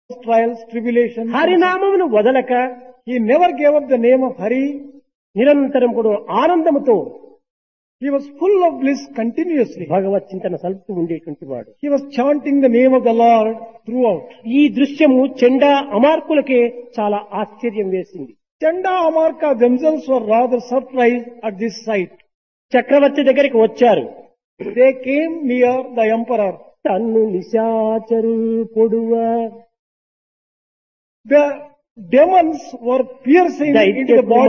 trials, tribulations. హరినామమును వదలక He never gave up the name of Hari. నిరంతరం కూడా ఆనందముతో He was full of bliss continuously. భగవత్ చింతన సలుపుతూ ఉండేటువంటి వాడు. He was chanting the name of the Lord throughout. ఈ దృశ్యము చెండా అమార్కులకే చాలా ఆశ్చర్యం వేసింది. Chanda Amarka themselves were rather surprised at this sight. చక్రవర్తి దగ్గరికి వచ్చారు. They came near the emperor. తన్ను నిశాచరు పొడువ The demons were piercing into the body